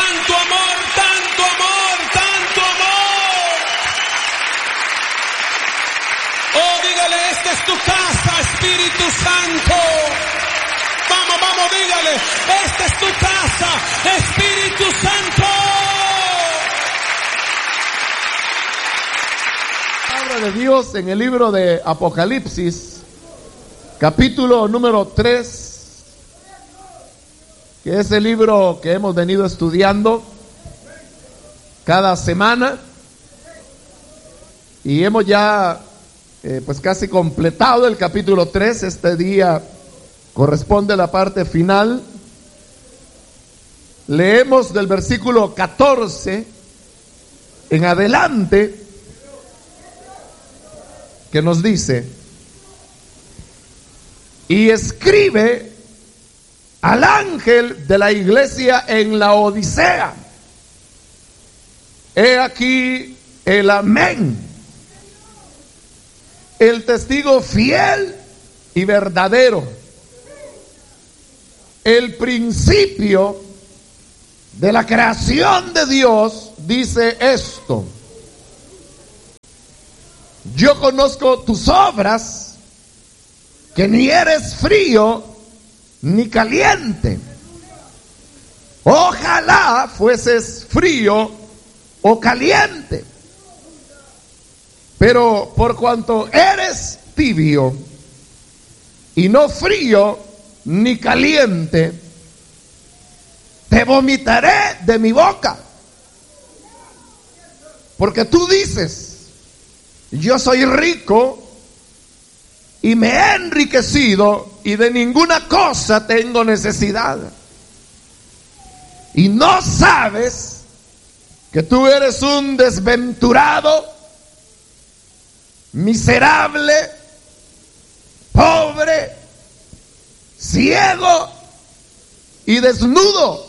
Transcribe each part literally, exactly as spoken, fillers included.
tanto amor, tanto amor, tanto amor. Oh, dígale, esta es tu casa, Espíritu Santo. Vamos, vamos, dígale, esta es tu casa, Espíritu Santo. Palabra de Dios en el libro de Apocalipsis, capítulo número tres, que es el libro que hemos venido estudiando cada semana, y hemos ya eh, pues casi completado el capítulo tres. Este día corresponde a la parte final. Leemos del versículo catorce en adelante, que nos dice: y escribe al ángel de la iglesia en la Odisea, he aquí el amén, el testigo fiel y verdadero, el principio de la creación de Dios, dice esto: yo conozco tus obras, que ni eres frío ni caliente. Ojalá fueses frío o caliente. Pero por cuanto eres tibio y no frío ni caliente, te vomitaré de mi boca. Porque tú dices: yo soy rico y me he enriquecido y de ninguna cosa tengo necesidad. Y no sabes que tú eres un desventurado, miserable, pobre, ciego y desnudo.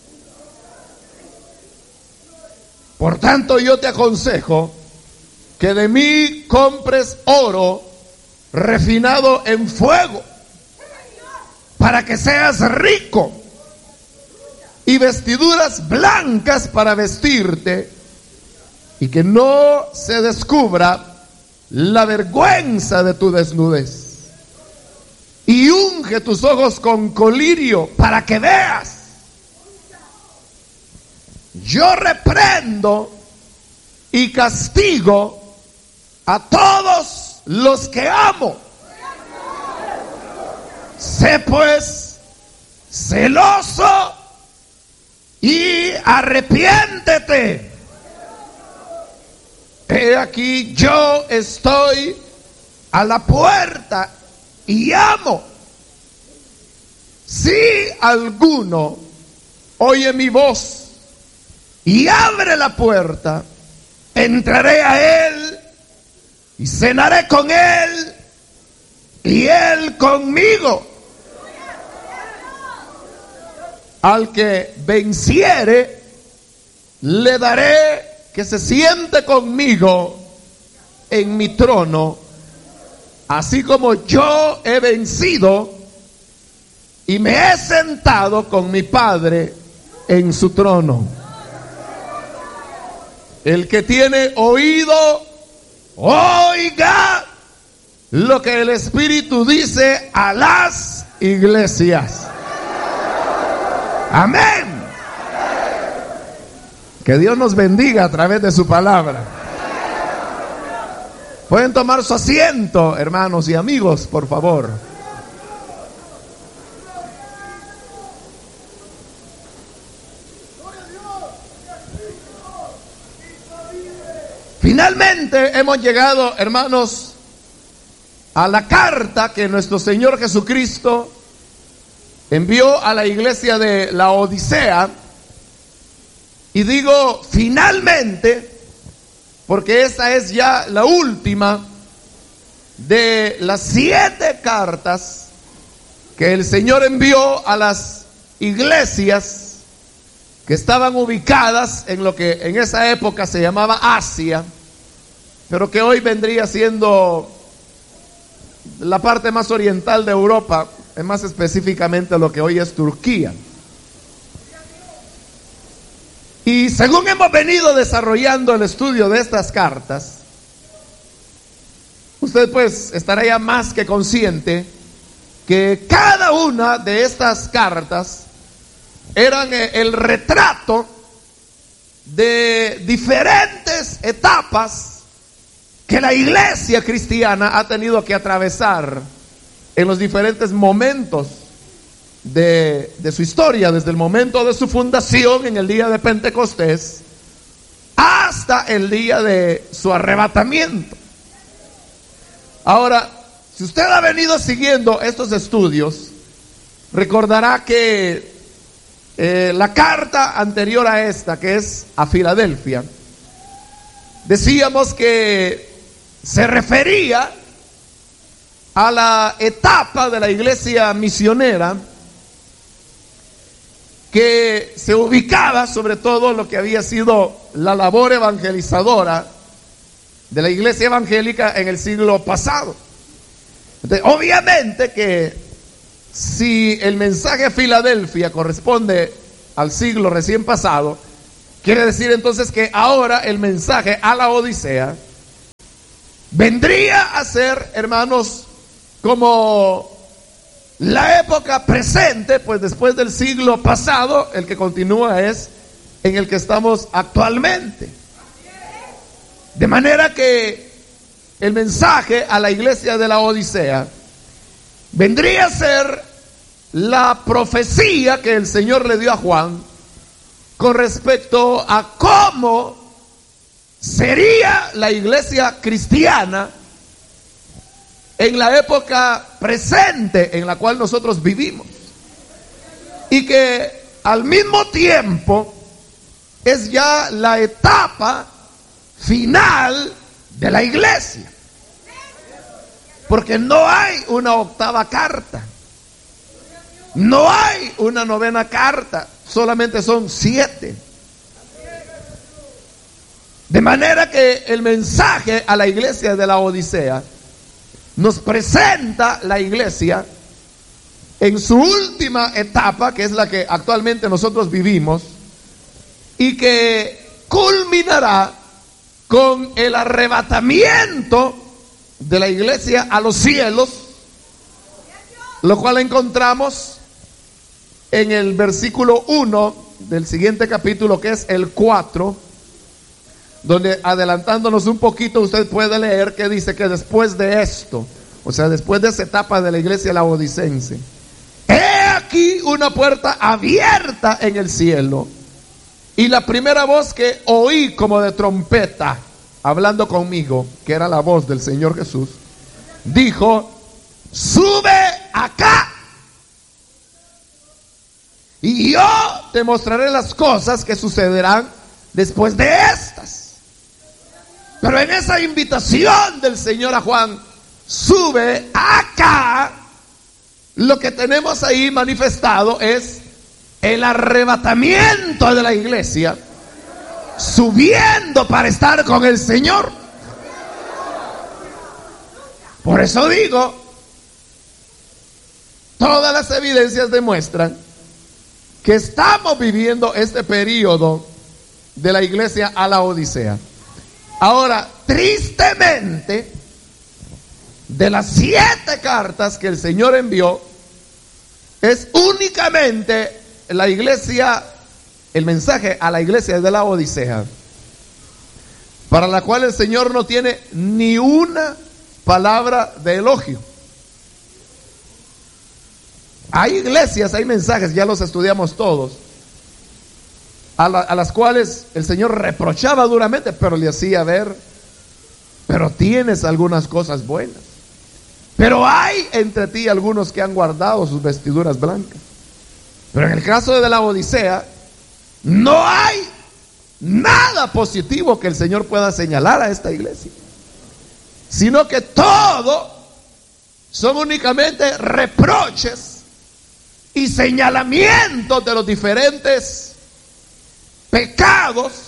Por tanto, yo te aconsejo que de mí compres oro refinado en fuego, para que seas rico, y vestiduras blancas para vestirte, y que no se descubra la vergüenza de tu desnudez. Y unge tus ojos con colirio para que veas. Yo reprendo y castigo a todos los que amo. Sé pues celoso y arrepiéntete. He aquí, yo estoy a la puerta y llamo. Si alguno oye mi voz y abre la puerta, entraré a él y cenaré con él y él conmigo. Al que venciere, le daré que se siente conmigo en mi trono, así como yo he vencido y me he sentado con mi Padre en su trono. El que tiene oído, oiga lo que el Espíritu dice a las iglesias. Amén. Que Dios nos bendiga a través de su palabra. Pueden tomar su asiento, hermanos y amigos, por favor. Finalmente hemos llegado, hermanos, a la carta que nuestro Señor Jesucristo envió a la iglesia de la Odisea. Y digo finalmente porque esta es ya la última de las siete cartas que el Señor envió a las iglesias que estaban ubicadas en lo que en esa época se llamaba Asia, pero que hoy vendría siendo la parte más oriental de Europa, más específicamente lo que hoy es Turquía. Y según hemos venido desarrollando el estudio de estas cartas, usted pues estará ya más que consciente que cada una de estas cartas eran el retrato de diferentes etapas que la iglesia cristiana ha tenido que atravesar en los diferentes momentos de, de su historia, desde el momento de su fundación en el día de Pentecostés hasta el día de su arrebatamiento. Ahora, si usted ha venido siguiendo estos estudios, recordará que eh, la carta anterior a esta, que es a Filadelfia, decíamos que se refería a la etapa de la iglesia misionera que se ubicaba sobre todo lo que había sido la labor evangelizadora de la iglesia evangélica en el siglo pasado. Entonces, obviamente que si el mensaje a Filadelfia corresponde al siglo recién pasado, quiere decir entonces que ahora el mensaje a la Odisea vendría a ser, hermanos, como la época presente, pues después del siglo pasado, el que continúa es en el que estamos actualmente. De manera que el mensaje a la iglesia de la Odisea vendría a ser la profecía que el Señor le dio a Juan con respecto a cómo sería la iglesia cristiana en la época presente en la cual nosotros vivimos, y que al mismo tiempo es ya la etapa final de la iglesia, porque no hay una octava carta, no hay una novena carta, solamente son siete. De manera que el mensaje a la iglesia de la Odisea nos presenta la iglesia en su última etapa, que es la que actualmente nosotros vivimos, y que culminará con el arrebatamiento de la iglesia a los cielos, lo cual encontramos en el versículo uno del siguiente capítulo, que es el cuatro, donde, adelantándonos un poquito, usted puede leer que dice que después de esto, o sea, después de esa etapa de la iglesia laodicense, he aquí una puerta abierta en el cielo, y la primera voz que oí como de trompeta, hablando conmigo, que era la voz del Señor Jesús, dijo: sube acá, y yo te mostraré las cosas que sucederán después de estas. Pero en esa invitación del Señor a Juan, sube acá, lo que tenemos ahí manifestado es el arrebatamiento de la iglesia, subiendo para estar con el Señor. Por eso digo, todas las evidencias demuestran que estamos viviendo este periodo de la iglesia a la Odisea. Ahora, tristemente, de las siete cartas que el Señor envió, es únicamente la iglesia, el mensaje a la iglesia de la Odisea, para la cual el Señor no tiene ni una palabra de elogio. Hay iglesias, hay mensajes, ya los estudiamos todos, a, la, a las cuales el Señor reprochaba duramente, pero le hacía ver, pero tienes algunas cosas buenas. Pero hay entre ti algunos que han guardado sus vestiduras blancas. Pero en el caso de la Odisea, no hay nada positivo que el Señor pueda señalar a esta iglesia, sino que todo son únicamente reproches y señalamientos de los diferentes pecados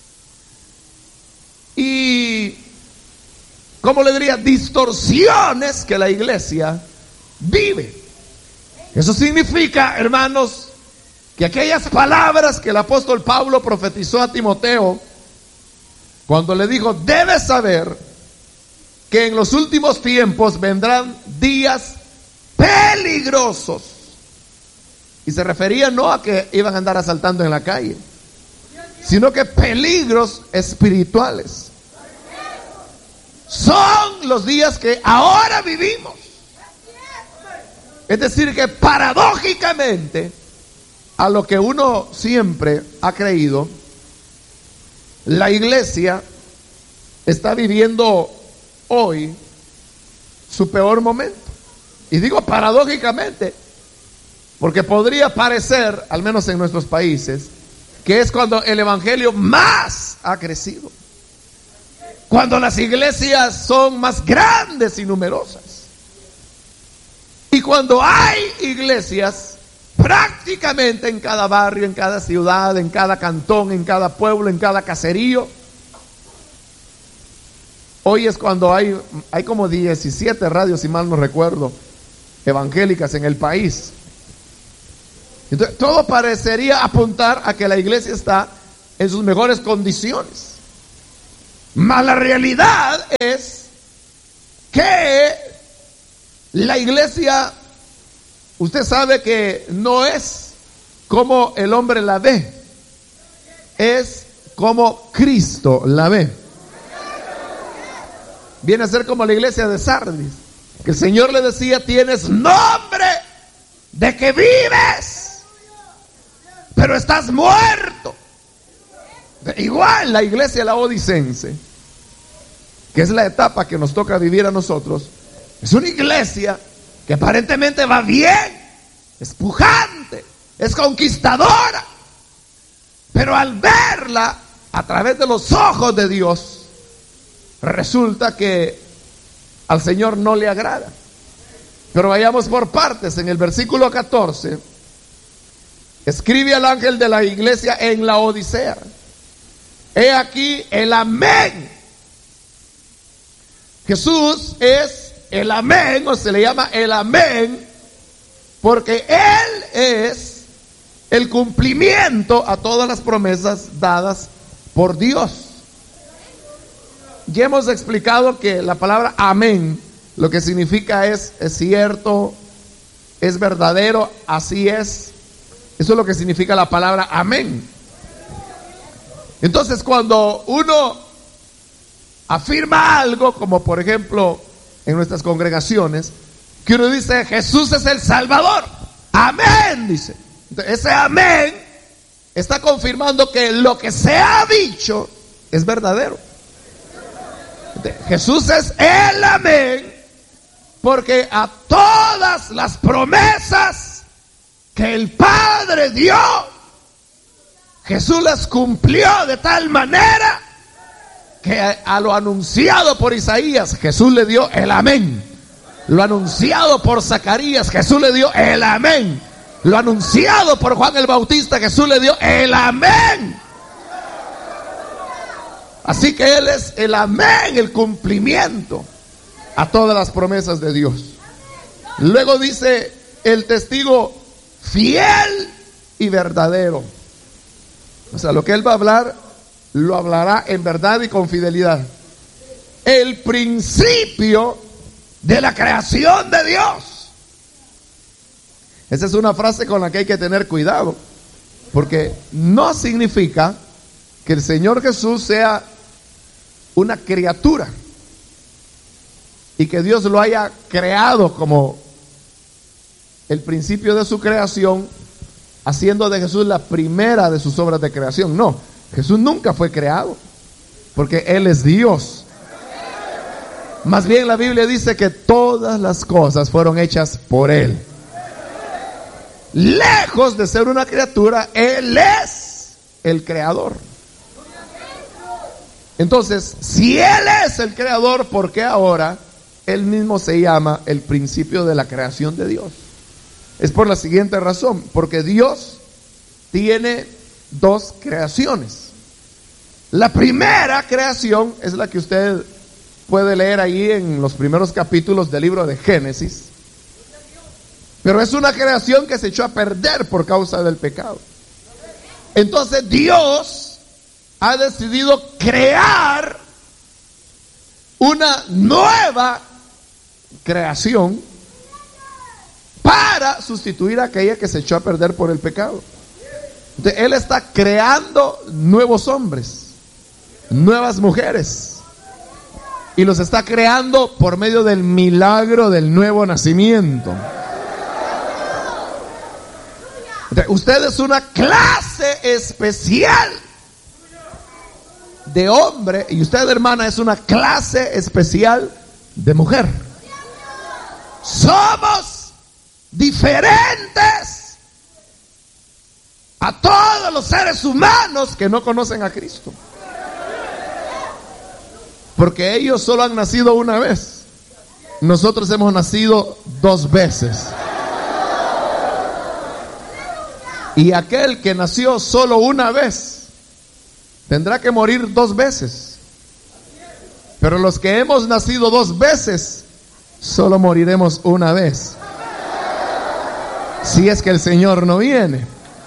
y, ¿cómo le diría?, distorsiones que la iglesia vive. Eso significa, hermanos, que aquellas palabras que el apóstol Pablo profetizó a Timoteo, cuando le dijo, debes saber que en los últimos tiempos vendrán días peligrosos. Y se refería no a que iban a andar asaltando en la calle, sino que peligros espirituales. Son los días que ahora vivimos. Es decir, que paradójicamente, a lo que uno siempre ha creído, la iglesia está viviendo hoy su peor momento. Y digo paradójicamente, porque podría parecer, al menos en nuestros países, que es cuando el evangelio más ha crecido, cuando las iglesias son más grandes y numerosas, y cuando hay iglesias prácticamente en cada barrio, en cada ciudad, en cada cantón, en cada pueblo, en cada caserío. Hoy es cuando hay, hay como diecisiete radios, si mal no recuerdo, evangélicas en el país. Entonces, todo parecería apuntar a que la iglesia está en sus mejores condiciones. Mas la realidad es que la iglesia, usted sabe que no es como el hombre la ve, es como Cristo la ve. Viene a ser como la iglesia de Sardis, que el Señor le decía, tienes nombre de que vives, pero estás muerto. Igual la iglesia laodicense, que es la etapa que nos toca vivir a nosotros, es una iglesia que aparentemente va bien, es pujante, es conquistadora, pero al verla a través de los ojos de Dios, resulta que al Señor no le agrada. Pero vayamos por partes. En el versículo catorce, escribe al ángel de la iglesia en la Odisea: he aquí el amén. Jesús es el amén, o se le llama el amén, porque Él es el cumplimiento a todas las promesas dadas por Dios. Ya hemos explicado que la palabra amén, lo que significa es, es cierto, es verdadero, así es. Eso es lo que significa la palabra amén. Entonces, cuando uno afirma algo, como por ejemplo en nuestras congregaciones, que uno dice, Jesús es el Salvador, amén, dice. Entonces, ese amén está confirmando que lo que se ha dicho es verdadero. Entonces, Jesús es el amén, porque a todas las promesas que el Padre dio, Jesús las cumplió de tal manera que a, a lo anunciado por Isaías, Jesús le dio el amén. Lo anunciado por Zacarías, Jesús le dio el amén. Lo anunciado por Juan el Bautista, Jesús le dio el amén. Así que Él es el amén, el cumplimiento a todas las promesas de Dios. Luego dice el testigo fiel y verdadero. O sea, lo que Él va a hablar, lo hablará en verdad y con fidelidad. El principio de la creación de Dios. Esa es una frase con la que hay que tener cuidado, porque no significa que el Señor Jesús sea una criatura y que Dios lo haya creado como el principio de su creación, haciendo de Jesús la primera de sus obras de creación. No, Jesús nunca fue creado, porque Él es Dios. Más bien la Biblia dice que todas las cosas fueron hechas por Él. Lejos de ser una criatura, Él es el creador. Entonces, si Él es el creador, ¿por qué ahora Él mismo se llama el principio de la creación de Dios? Es por la siguiente razón: porque Dios tiene dos creaciones. La primera creación es la que usted puede leer ahí en los primeros capítulos del libro de Génesis, pero es una creación que se echó a perder por causa del pecado. Entonces Dios ha decidido crear una nueva creación para sustituir a aquella que se echó a perder por el pecado. Entonces, Él está creando nuevos hombres, nuevas mujeres, y los está creando por medio del milagro del nuevo nacimiento. Entonces, usted es una clase especial de hombre y usted, hermana, es una clase especial de mujer. Somos diferentes a todos los seres humanos que no conocen a Cristo, porque ellos solo han nacido una vez. Nosotros hemos nacido dos veces. Y aquel que nació solo una vez tendrá que morir dos veces. Pero los que hemos nacido dos veces solo moriremos una vez, si es que el Señor no viene.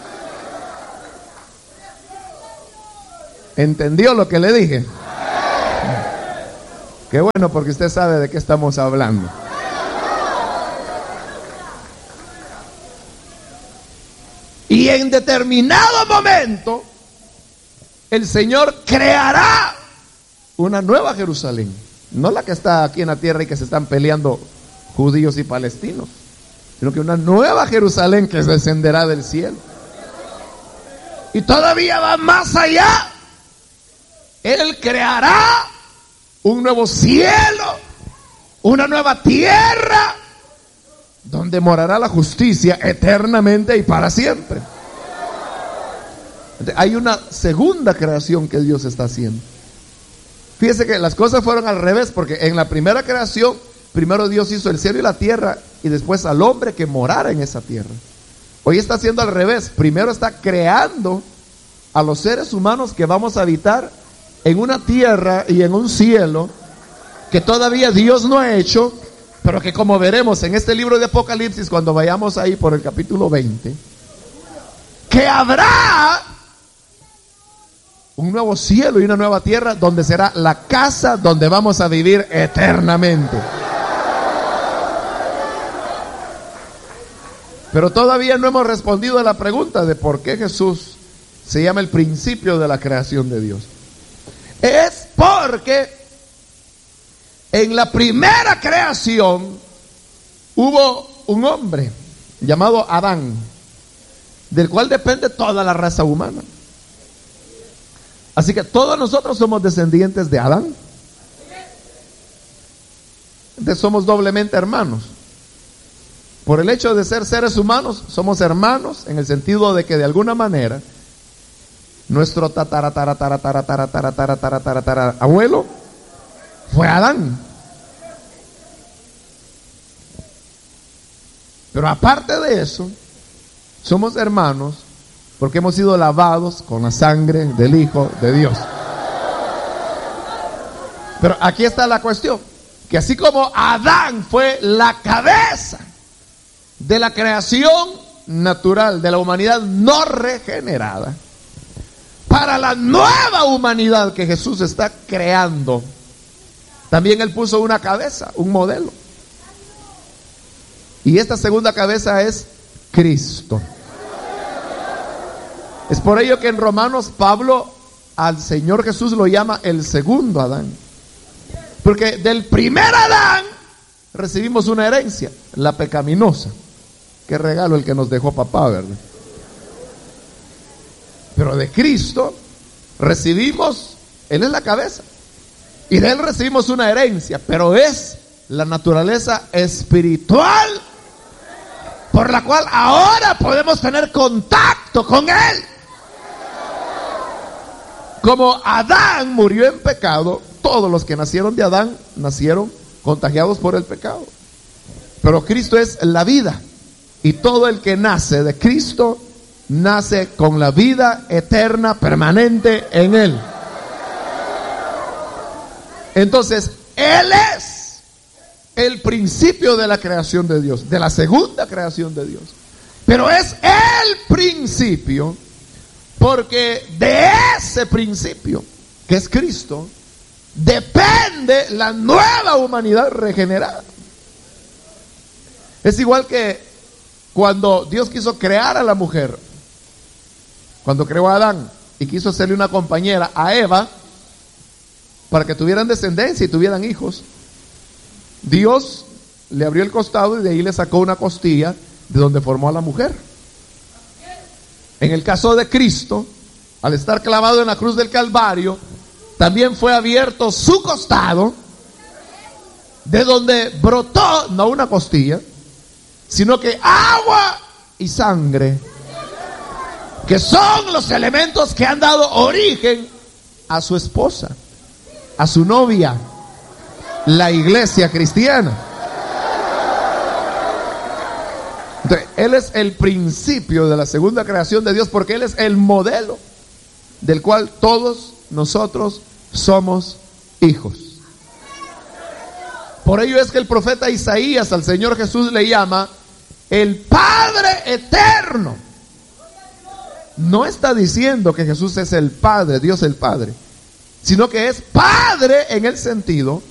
¿Entendió lo que le dije? Qué bueno, porque usted sabe de qué estamos hablando. Y en determinado momento el Señor creará una nueva Jerusalén, no la que está aquí en la tierra y que se están peleando judíos y palestinos, sino que una nueva Jerusalén que descenderá del cielo. Y todavía va más allá. Él creará un nuevo cielo, una nueva tierra, donde morará la justicia eternamente y para siempre. Hay una segunda creación que Dios está haciendo. Fíjese que las cosas fueron al revés, porque en la primera creación, primero Dios hizo el cielo y la tierra, y después al hombre que morara en esa tierra. Hoy está haciendo al revés. Primero está creando a los seres humanos que vamos a habitar en una tierra y en un cielo que todavía Dios no ha hecho, pero que, como veremos en este libro de Apocalipsis, cuando vayamos ahí por el capítulo veinte, que habrá un nuevo cielo y una nueva tierra donde será la casa donde vamos a vivir eternamente. Pero todavía no hemos respondido a la pregunta de por qué Jesús se llama el principio de la creación de Dios. Es porque en la primera creación hubo un hombre llamado Adán, del cual depende toda la raza humana. Así que todos nosotros somos descendientes de Adán. Entonces somos doblemente hermanos. Por el hecho de ser seres humanos, somos hermanos en el sentido de que de alguna manera nuestro tatara tara tara tara tara tara tara tara tara tara abuelo fue Adán. Pero aparte de eso, somos hermanos porque hemos sido lavados con la sangre del Hijo de Dios. Pero aquí está la cuestión, que así como Adán fue la cabeza de la creación natural de la humanidad no regenerada, para la nueva humanidad que Jesús está creando, también Él puso una cabeza, un modelo. Y esta segunda cabeza es Cristo. Es por ello que en Romanos Pablo al Señor Jesús lo llama el segundo Adán. Porque del primer Adán recibimos una herencia, la pecaminosa. Qué regalo el que nos dejó papá, ¿verdad? Pero de Cristo recibimos, Él es la cabeza, y de Él recibimos una herencia, pero es la naturaleza espiritual por la cual ahora podemos tener contacto con Él. Como Adán murió en pecado, todos los que nacieron de Adán nacieron contagiados por el pecado. Pero Cristo es la vida, y todo el que nace de Cristo nace con la vida eterna permanente en Él. Entonces, Él es el principio de la creación de Dios, de la segunda creación de Dios. Pero es el principio Porque de ese principio, que es Cristo, depende la nueva humanidad regenerada. Es igual que cuando Dios quiso crear a la mujer, cuando creó a Adán y quiso hacerle una compañera a Eva para que tuvieran descendencia y tuvieran hijos, Dios le abrió el costado y de ahí le sacó una costilla de donde formó a la mujer. En el caso de Cristo, al estar clavado en la cruz del Calvario, también fue abierto su costado, de donde brotó no una costilla, sino que agua y sangre, que son los elementos que han dado origen a su esposa, a su novia, la iglesia cristiana. Entonces, Él es el principio de la segunda creación de Dios, porque Él es el modelo del cual todos nosotros somos hijos. Por ello es que el profeta Isaías al Señor Jesús le llama el Padre eterno. No está diciendo que Jesús es el Padre, Dios el Padre, sino que es Padre en el sentido